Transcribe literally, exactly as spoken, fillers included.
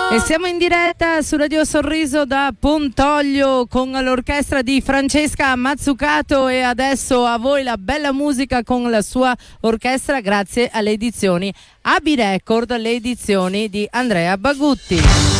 E siamo in diretta su Radio Sorriso da Pontoglio con l'orchestra di Francesca Mazzucato, e adesso a voi la bella musica con la sua orchestra grazie alle edizioni A B Record, le edizioni di Andrea Bagutti.